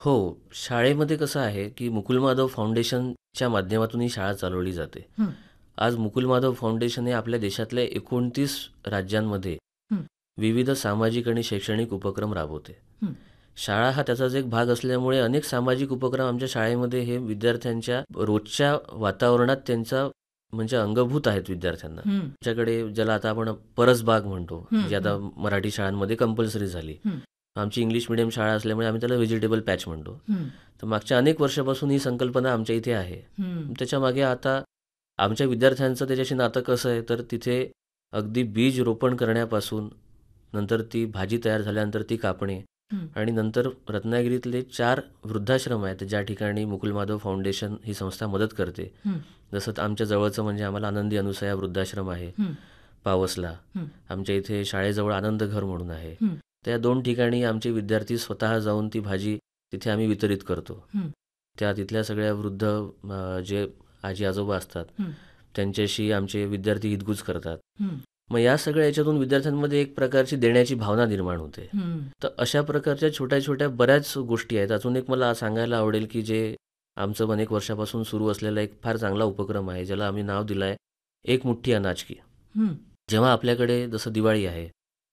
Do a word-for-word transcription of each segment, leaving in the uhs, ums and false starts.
हो, शाळेमध्ये कसं आहे, की मुकुल माधव फाउंडेशनच्या माध्यमातून ही शाळा चालवली जाते. हं, आज मुकुल माधव फाउंडेशन हे आपल्या देशातल्या एकोणतीस राज्यांमध्ये हं, विविध सामाजिक आणि शैक्षणिक उपक्रम राबवते. हं, शाळा हा त्याचाच एक भाग असल्यामुळे अनेक सामाजिक उपक्रम आमच्या शाळेमध्ये हे विद्यार्थ्यांच्या रोजच्या वातावरणात त्यांचा म्हणजे अंगभूत आहेत विद्यार्थ्यांना. हं, आमच्याकडे ज्याला आता आपण परसबाग म्हणतो, हं, जी आता हं, मराठी शाळांमध्ये कंपल्सरी झाली. हं, आमची इंग्लिश मीडियम शाळा असल्यामुळे आम्ही त्याला व्हेजिटेबल पॅच म्हणतो. हं, तर मागच्या अनेक वर्षापासून ही संकल्पना आमच्या इथे आहे. हं, त्याच्यामागे आता आमच्या विद्यार्थ्यांचं त्याच्याशी नातं कसं आहे, तर तिथे अगदी बीज रोपण करण्यापासून, नंतर ती भाजी तयार झाल्यानंतर ती कापणे हं, आणि नंतर रत्नागिरीतले चार वृद्धाश्रम आहेत, ज्या ठिकाणी मुकुल माधव फाउंडेशन ही संस्था मदत करते. हं, जसं तर आमच्या जवळचं म्हणजे आम्हाला आनंदी अनुसया वृद्धाश्रम आहे हं, पावसला. हं, आमच्या इथे शाळेजवळ आनंद घर म्हणून आहे. हं, त्या दोन ठिकाणी आमचे विद्यार्थी स्वतः जाऊन ती भाजी तिथे आम्ही वितरित करतो. हं, त्या तिथल्या सगळ्या वृद्ध अ, जे आजी-आजोबा असतात, हं, त्यांच्याशी आमचे विद्यार्थी हितगुज करतात. हं, मग या सगळ्या याच्यातून विद्यार्थ्यांमध्ये एक प्रकारची देण्याची भावना निर्माण होते. हं, तर अशा प्रकारच्या छोट्या-छोट्या बऱ्याच गोष्टी आहेत. अजून एक मला सांगायला आवडेल, की जे आमचं अनेक वर्षापासून सुरू असलेला एक फार चांगला उपक्रम आहे, ज्याला आम्ही नाव दिलं आहे, एक मुठ्ठी अनाज की. हं, जेव्हा आपल्याकडे जसं दिवाळी आहे,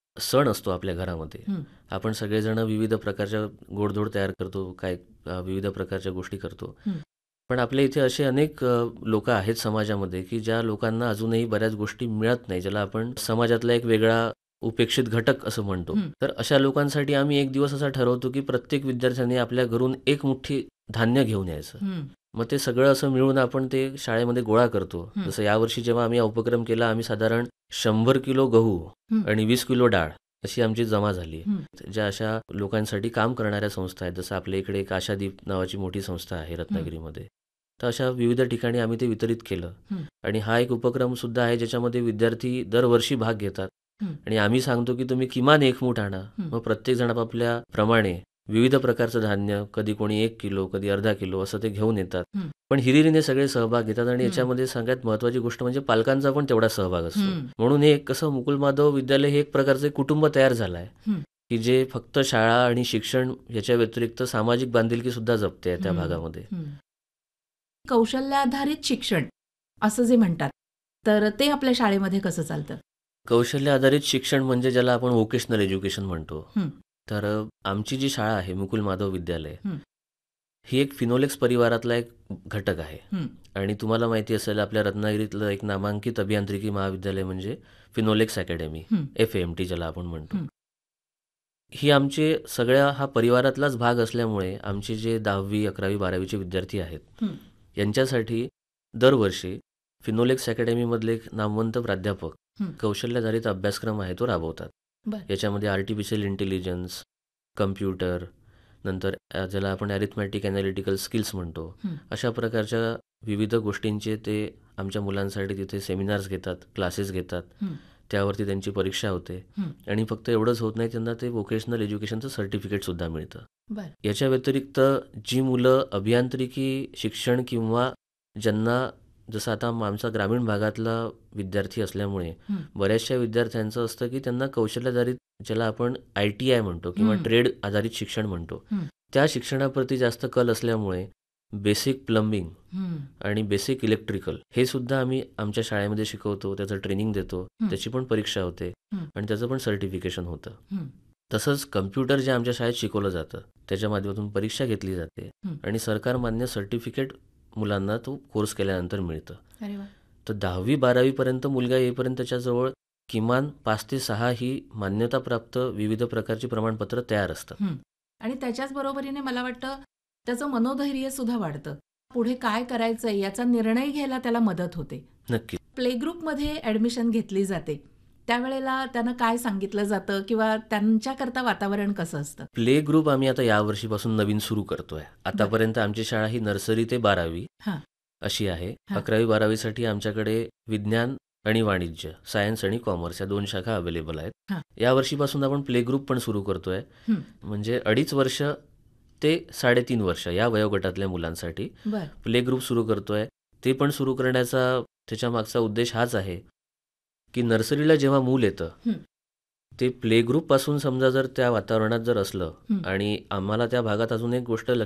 सण असतो आपल्या घरामध्ये. हं, आपण सगळेजण विविध प्रकारच्या गोडधोड तयार करतो, काय अ, विविध प्रकारच्या गोष्टी करतो. हं, पण आपल्या इथे असे अनेक अ, लोकं आहेत समाजामध्ये, की ज्या लोकांना अजूनही बऱ्याच गोष्टी मिळत नाही, ज्याला आपण समाजातला एक वेगळा उपेक्षित घटक असं म्हणतो. हं, तर अशा लोकांसाठी आम्ही एक दिवस असा ठरवतो, की प्रत्येक विद्यार्थ्याने आपल्या घरून एक मुठ्ठी धान्य घेऊन यायचं. हं, मग ते सगळं असं मिळून आपण ते शाळेमध्ये गोळा करतो. हं, जसं यावर्षी जेव्हा आम्ही हा उपक्रम केला, आम्ही साधारण शंभर किलो गहू हं, आणि वीस किलो डाळ अशी आमची जमा झाली. हं, ज्या अशा लोकांसाठी काम करणाऱ्या संस्था आहेत, जसं आपल्या इकडे एक आशादीप नावाची मोठी संस्था आहे रत्नागिरीमध्ये. तर अशा विविध ठिकाणी आम्ही ते वितरित केलं. हं, आणि हा एक उपक्रम सुद्धा आहे, ज्याच्यामध्ये विद्यार्थी दरवर्षी भाग घेतात. हं, आणि आम्ही सांगतो, की तुम्ही किमान एक मूठ आणा. हं, मग प्रत्येकजण आपापल्या प्रमाणे विविध प्रकारचं धान्य, कधी कोणी एक किलो, कधी अर्धा किलो असं ते घेऊन येतात. हं, पण हिरिरीने सगळे सहभाग घेतात आणि हं, याच्यामध्ये सगळ्यात महत्त्वाची गोष्ट म्हणजे पालकांचा पण तेवढा सहभाग असतो. हं, म्हणून हे एक कसं मुकुल माधव विद्यालय हे एक प्रकारचं एक कुटुंब तयार झालं आहे, हं, की जे फक्त शाळा आणि शिक्षण याच्या व्यतिरिक्त सामाजिक बांधिलकी सुद्धा जपते आहे त्या हं, भागामध्ये. हं. कौशल्याधारित शिक्षण असं जे म्हणतात, तर ते आपल्या शाळेमध्ये कसं चालतं? कौशल्य आधारित शिक्षण म्हणजे ज्याला आपण व्होकेशनल एज्युकेशन म्हणतो. हं, तर अ, आमची जी शाळा आहे मुकुल माधव विद्यालय, हं, ही एक फिनोलेक्स परिवारातला एक घटक आहे. हं, आणि तुम्हाला माहिती असेल आपल्या रत्नागिरीतलं एक नामांकित अभियांत्रिकी महाविद्यालय म्हणजे फिनोलेक्स अकॅडमी, हं, एफ एम टी ज्याला आपण म्हणतो. हं, ही आमचे सगळ्या हा परिवारातलाच भाग असल्यामुळे आमचे जे दहावी, अकरावी, बारावीचे विद्यार्थी आहेत, हं, यांच्यासाठी दरवर्षी फिनोलेक्स अकॅडमीमधले एक नामवंत प्राध्यापक हं. कौशल्याधारित अभ्यासक्रम आहे तो राबवतात. बरं. याच्यामध्ये आर्टिफिशियल इंटेलिजन्स, कम्प्युटर, नंतर अ, ज्याला आपण ॲरिथमॅटिक ॲनालिटिकल स्किल्स म्हणतो. हं, अशा प्रकारच्या विविध गोष्टींचे ते आमच्या मुलांसाठी तिथे सेमिनार्स घेतात, क्लासेस घेतात. हं, त्यावरती त्यांची परीक्षा होते हं. आणि फक्त एवढंच होत नाही, त्यांना ते व्होकेशनल एज्युकेशनचं सर्टिफिकेटसुद्धा मिळतं. बरं. याच्या व्यतिरिक्त जी मुलं अभियांत्रिकी शिक्षण किंवा ज्यांना जसं आता आम- आमचा ग्रामीण भागातला विद्यार्थी असल्यामुळे हं, बऱ्याचशा विद्यार्थ्यांचं असतं की त्यांना कौशल्याधारित ज्याला आपण आय टी आय म्हणतो किंवा हं. ट्रेड आधारित शिक्षण म्हणतो, हं, त्या शिक्षणाप्रती जास्त कल असल्यामुळे बेसिक प्लंबिंग हं, आणि बेसिक इलेक्ट्रिकल हे सुद्धा आम्ही आमच्या शाळेमध्ये शिकवतो, त्याचं ट्रेनिंग देतो, हं. त्याची पण परीक्षा होते हं. आणि त्याचं पण सर्टिफिकेशन होतं. हं, तसंच कम्प्युटर जे आमच्या शाळेत शिकवलं जातं त्याच्या माध्यमातून परीक्षा घेतली जाते हं. आणि सरकारमान्य सर्टिफिकेट मुलांना तो कोर्स केल्यानंतर मिळतं. अरे वाह! तर दहावी बारावीपर्यंत मुलगा येईपर्यंत त्याच्याजवळ किमान पाच ते सहा ही मान्यताप्राप्त विविध प्रकारची प्रमाणपत्र तयार असतात. हं. आणि त्याच्याच बरोबरीने मला वाटतं त्याचं मनोधैर्य सुद्धा वाढतं. पुढे काय करायचंय याचा निर्णय घ्यायला त्याला मदत होते. नक्की. प्ले ग्रुपमध्ये ॲडमिशन घेतली जाते. त्यावेळेला त्यांना काय सांगितलं जातं किंवा त्यांच्याकरता वातावरण कसं असतं? प्ले ग्रुप आम्ही आता यावर्षीपासून नवीन सुरू करतोय. आतापर्यंत आमची शाळा ही नर्सरी ते बारावी हां, अशी आहे. हां. अकरावी बारावीसाठी आमच्याकडे विज्ञान आणि वाणिज्य, सायन्स आणि कॉमर्स या दोन शाखा अवेलेबल आहेत. हां. यावर्षीपासून आपण प्ले ग्रुप पण सुरू करतोय. हं. म्हणजे अडीच वर्ष ते साडेतीन वर्ष या वयोगटातल्या मुलांसाठी बरं. प्ले ग्रुप सुरू करतोय. ते पण सुरू करण्याचा त्याच्या मागचा उद्देश हाच आहे, की नर्सरीला जेव्हा मूल येतं, हं. ते प्ले ग्रुपपासून समजा जर त्या वातावरणात जर असलं हं. आणि आम्हाला त्या भागात अजून एक गोष्ट